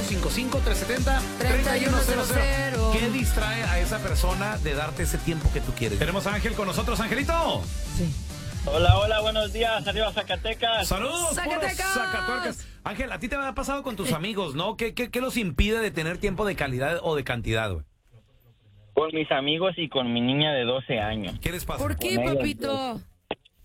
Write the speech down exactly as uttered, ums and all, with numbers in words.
cinco cinco, tres siete cero, tres uno cero cero. ¿Qué distrae a esa persona de darte ese tiempo que tú quieres? Tenemos a Ángel con nosotros. Angelito. Sí. Hola, hola, buenos días. Arriba Zacatecas. Saludos. ¡Zacatecas! Zacatuercas. Ángel, a ti te ha pasado con tus amigos, ¿no? ¿Qué, qué, qué los impide de tener tiempo de calidad o de cantidad, güey? Con mis amigos y con mi niña de doce años. ¿Qué les pasa? ¿Por qué, Con ellos, papito?